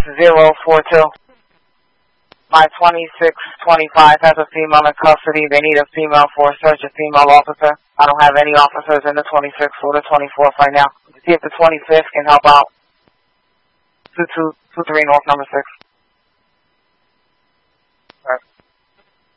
042. My 2625 has a female in custody. They need a female for a search, a female officer. I don't have any officers in the 26th or the 24th right now. See if the 25th can help out. 2223 North number 6.